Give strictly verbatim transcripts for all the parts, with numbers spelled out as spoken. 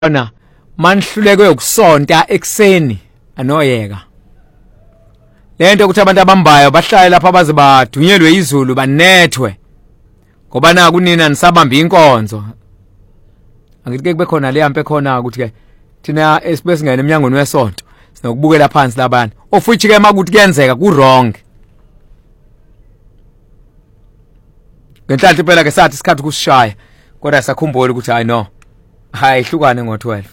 na manihluleke ukusonta ekseni anoyeka lento ukuthi abantu abambayo bahlale lapha baze badunyelwe izulu banethwe ngoba na kunina nisabamba inkonzo angithi ke kube khona le yampe khona ukuthi ke thina esibesingena eminyangweni wesonto sinokubukela phansi labantu ofuthi ke makuthi kuyenzeka ku wrong ngenhlanhla phela ke sathi isikhathi kusishaya kodwa sakhumbula ukuthi hayi no hayi hlukane ngo twelve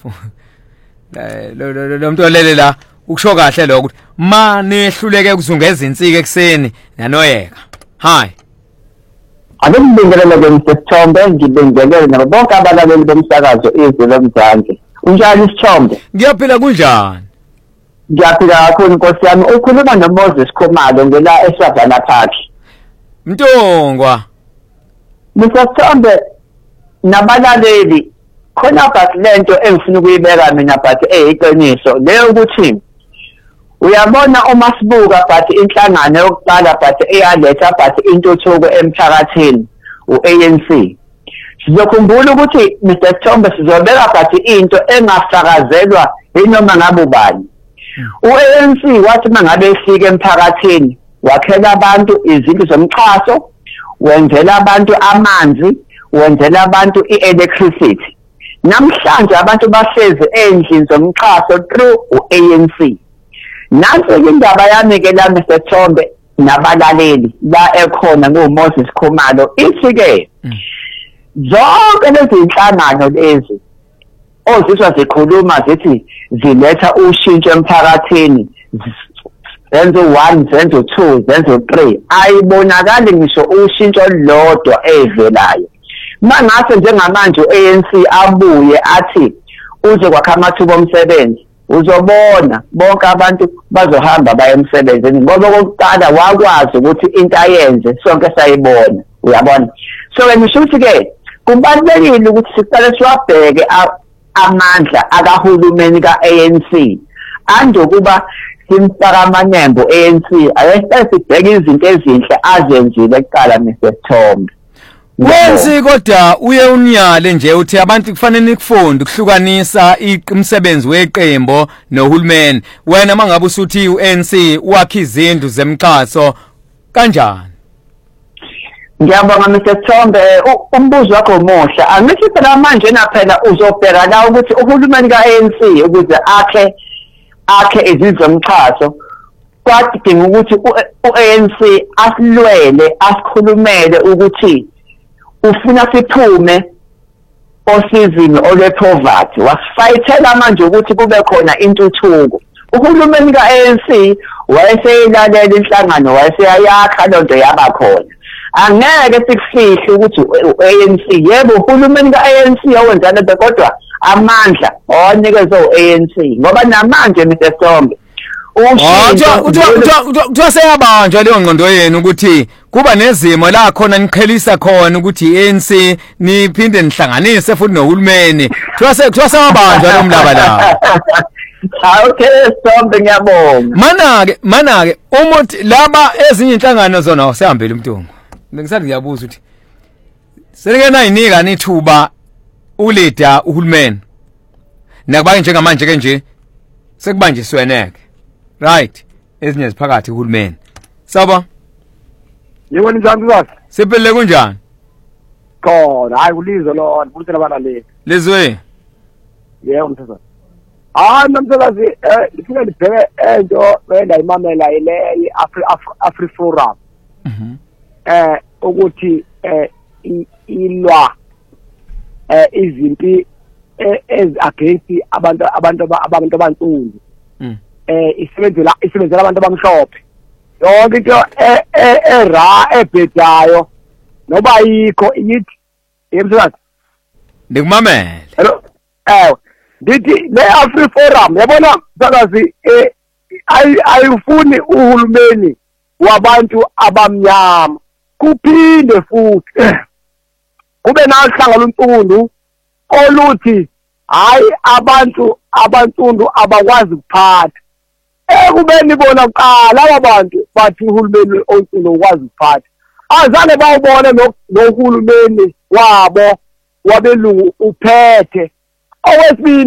lo lo muntu olele la ukusho kahle lokho ukuthi ma nehluleke ukuzungeza insika ekseni nanoyeka hayi ake ngibingelele ke Mthombe ngibingelele nabo bonke abalaleli bomsakazo izwe lomzansi unjani Sithombe ngiyaphila kunjani ngiyaphila kakhulu Nkosi yami ukhuluma noMoses Khumalo ngela eSavannah Park Mntongwa Mthombe nabalaleli khona but lento engifuna ukuyibeka mina but eyiqiniso leyo ukuthi uyabona uma sibuka but inhlangano yokuqala but eyaletha but intuthuko emphakathini uA N C sizokhumbula ukuthi Mister Thombe sizobeka but into engafakazelwa inoma ngabe ubani uA N C wathi mangabe efika emphakathini wakhela abantu izindlu zomxhaso wenzela abantu amanzi wenzela abantu i-electricity namhlanje abantu bahlezi endlini zomxhaso through uA N C nansi indaba yami ke la Mister Thombe nabalaleli la ekhona ngoMoses Khumalo ithi ke zonke lezi inhlangano lezi oziswa zikhuluma zithi ziletha ushintsho emphakathini zenzo one zenzo two zenzo three ayibonakali ngisho ushintsho lodwa evelayo mangase njengamanje uA N C abuye athi uze kwakha amathuba omsebenzi uzobona bonke abantu bazohamba baye emsebenzini ngoba kokuqala wakwazi ukuthi into ayenze sonke sayibona uyabona so ngisho ukuthi ke kubalulekile ukuthi siqale siwabheke amandla akahulumeni kaA N C andokuba simfaka amanyembo A N C ayesibeke sibheke izinto ezinhle azenzile kuqala Mister Thombe wenzi kodwa uye unyale nje uthi abantu kufanele nikufunde ukuhlukanisa imisebenzi weqembo nohulumeni wena mangabe usuthi uA N C wakha izindlu zemxhaso kanjani Ngiyabonga Mister Thombe umbuzo wakho omuhle angithi phela manje naphela uzobheka la ukuthi uhulumeni kaA N C ukuze akhe akhe izindlu zomxhaso kwadinga ukuthi uA N C asilwele asikhulumele ukuthi ufuna siphume osizini olwepoverty wasifayithela manje ukuthi kube khona intuthuko uhulumeni kaA N C wayeseyilalela inhlangano wayeseyakha lonto yaba khona angeke sikufihle ukuthi uA N C yebo uhulumeni kaA N C owenza lento kodwa amandla onikezwe uA N C ngoba namanje Mister Thombe Uthiwa seyabanjwa leyo ngqondo yenu ukuthi kuba nezimo la khona niqhelisa khona ukuthi iA N C niphinde nihlanganise futhi nohulumeni kuthiwa kuthiwa seyabanjwa lo mlaba la Okay Thombe ngiyabonga mana ke mana ke umuthi laba ezinye inhlangano zona sehambele umntungu ngisathi ngiyabuza ukuthi selekena inika nithuba ulida uhulumeni nakubake njengamanje ke nje sekubanjisweneke right ezinye ziphakathi uhulumeni saba yebo njani kahle siphele kunjani khona hayi kulizo lona futhi labalaleli lizwe yebo mthakazi ah namthakazi eh ngifika ngibheke into wena imamela ile Afri Forum mhm eh ukuthi eh ilwa eh izimpi ez against abantu abantu abantu abansundu eh isebenzela isebenzela abantu abamhlophe yonke into era ebhedayo noba yikho yithi yemsakazi ndikumamela hello eh ndithi le Afri Forum yabona msakazi eh ayifuni uhulumeni wabantu abamnyama kuphinde futhi kube nahlangana untundu oluthi hayi abantu abantundu abakwazi ukuphatha ekubeni bona kuqala abantu bathi uhulumeni ontundu ukwazi ukuphatha azange bawubone nohulumeni wabo wabelungu uphethe Owesibili